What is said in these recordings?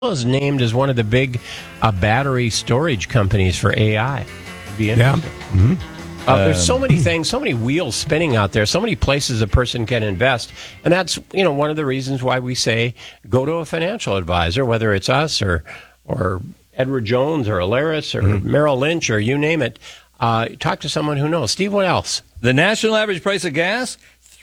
is named as one of the big battery storage companies for AI. It'd be interesting. Yeah. There's so many things, so many wheels spinning out there, so many places a person can invest. And that's, one of the reasons why we say go to a financial advisor, whether it's us or Edward Jones or Alaris or Merrill Lynch or you name it. Talk to someone who knows. Steve, what else? The national average price of gas,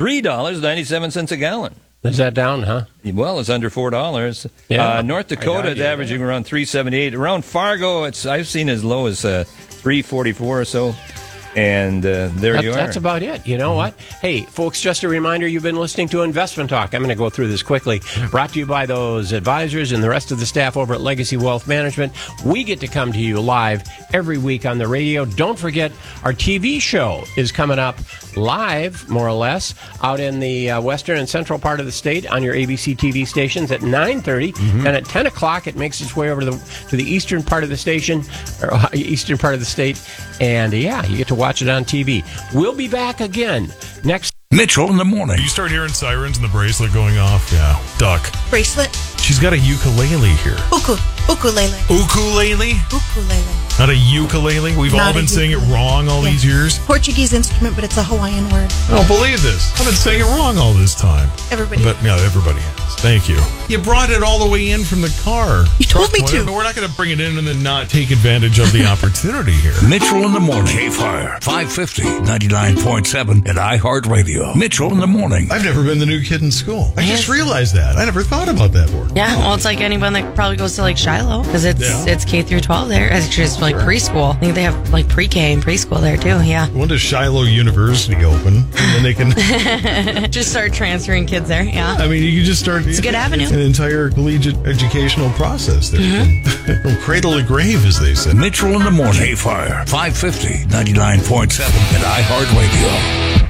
$3.97 a gallon. Is that down, huh? Well, it's under $4. Yeah. North Dakota is averaging around $3.78. Around Fargo, I've seen as low as $3.44 or so. And there you are. That's about it. You know what? Hey, folks, just a reminder, you've been listening to Investment Talk. I'm going to go through this quickly. Brought to you by those advisors and the rest of the staff over at Legacy Wealth Management. We get to come to you live every week on the radio. Don't forget, our TV show is coming up live, more or less, out in the western and central part of the state on your ABC TV stations at 9:30. And at 10 o'clock, it makes its way over to the eastern part of the station, or eastern part of the state. And, you get to watch it on TV. We'll be back again next. Mitchell in the morning. You start hearing sirens and the bracelet going off. Yeah. Duck. Bracelet. She's got a ukulele here. Ukulele. Ukulele? Ukulele. Not a ukulele? We've all been saying it wrong all these years. Portuguese instrument, but it's a Hawaiian word. I don't believe this. I've been saying it wrong all this time. Everybody. But yeah, everybody has. Thank you. You brought it all the way in from the car. You told me to. But we're not going to bring it in and then not take advantage of the opportunity here. Mitchell in the morning. K-Fire, 550, 99.7 at iHeartRadio. Mitchell in the morning. I've never been the new kid in school. I just realized that. I never thought about that word. Yeah, well, it's like anyone that probably goes to like Shiloh because it's K through 12 there. Actually, it's like preschool. I think they have like pre-K and preschool there too. Yeah. When does Shiloh University open? And then they can just start transferring kids there. Yeah. I mean, you can just start. It's a good avenue. An entire collegiate educational process there. From cradle to grave, as they say. Mitchell in the morning. K-Fire, 550, 99.7 at iHeartRadio.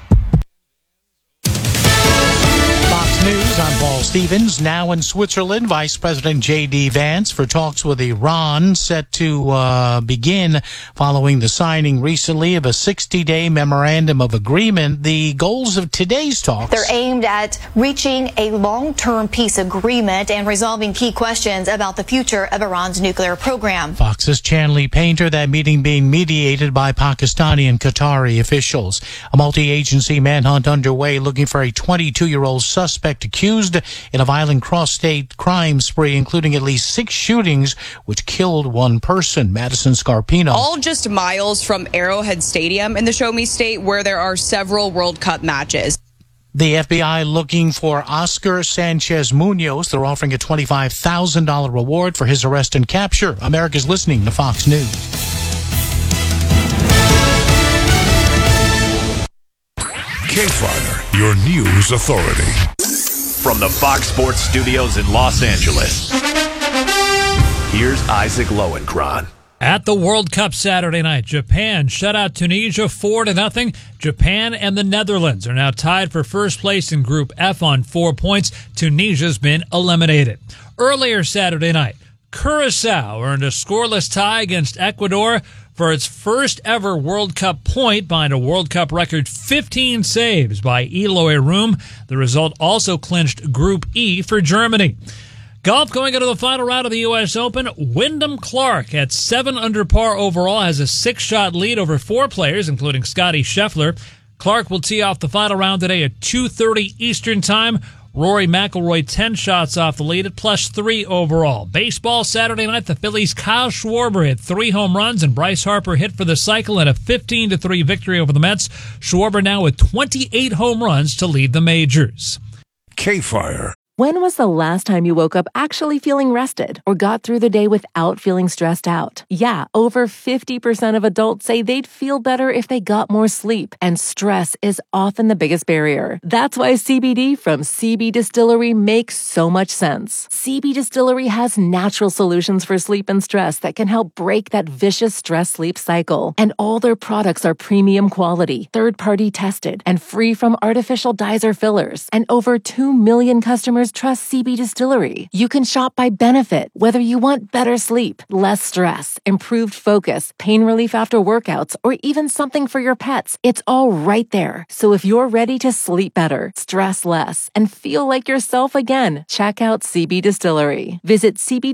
News, I'm Paul Stevens. Now in Switzerland, Vice President J.D. Vance for talks with Iran set to begin following the signing recently of a 60-day memorandum of agreement. The goals of today's talks. They're aimed at reaching a long-term peace agreement and resolving key questions about the future of Iran's nuclear program. Fox's Chanley Painter, that meeting being mediated by Pakistani and Qatari officials. A multi-agency manhunt underway looking for a 22-year-old suspect accused in a violent cross-state crime spree, including at least 6 shootings, which killed 1 person. Madison Scarpino. All just miles from Arrowhead Stadium in the Show Me State, where there are several World Cup matches. The FBI looking for Oscar Sanchez Munoz. They're offering a $25,000 reward for his arrest and capture. America's listening to Fox News. K-Fire, your news authority. From the Fox Sports Studios in Los Angeles, here's Isaac Lowenkron. At the World Cup Saturday night, Japan shut out Tunisia 4-0. Japan and the Netherlands are now tied for first place in Group F on 4 points. Tunisia's been eliminated. Earlier Saturday night, Curaçao earned a scoreless tie against Ecuador for its first ever World Cup point behind a World Cup record 15 saves by Eloy Room. The result also clinched Group E for Germany. Golf going into the final round of the U.S. Open. Wyndham Clark at 7 under par overall has a 6-shot lead over 4 players, including Scottie Scheffler. Clark will tee off the final round today at 2:30 Eastern Time. Rory McIlroy 10 shots off the lead at +3 overall. Baseball Saturday night, the Phillies' Kyle Schwarber hit 3 home runs and Bryce Harper hit for the cycle in a 15-3 victory over the Mets. Schwarber now with 28 home runs to lead the majors. K-Fire. When was the last time you woke up actually feeling rested or got through the day without feeling stressed out? Yeah, over 50% of adults say they'd feel better if they got more sleep, and stress is often the biggest barrier. That's why CBD from CB Distillery makes so much sense. CB Distillery has natural solutions for sleep and stress that can help break that vicious stress-sleep cycle. And all their products are premium quality, third-party tested, and free from artificial dyes or fillers. And over 2 million customers customers trust CB Distillery. You can shop by benefit, whether you want better sleep, less stress, improved focus, pain relief after workouts, or even something for your pets. It's all right there. So if you're ready to sleep better, stress less, and feel like yourself again, check out CB Distillery. Visit CB